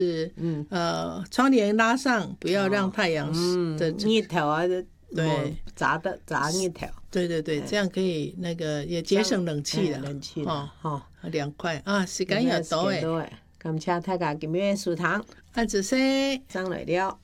窗帘拉上，不要让太阳的日头啊， 对砸日头。 对对对，这样可以那个也节省冷气了， 冷气了哈， 凉快啊！时间又到诶， 感谢大家今日的收听， 按子生上来了。